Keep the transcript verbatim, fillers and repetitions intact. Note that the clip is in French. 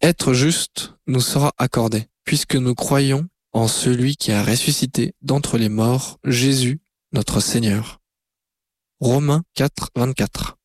Être juste nous sera accordé, puisque nous croyons en celui qui a ressuscité d'entre les morts, Jésus, notre Seigneur. Romains quatre, vingt-quatre.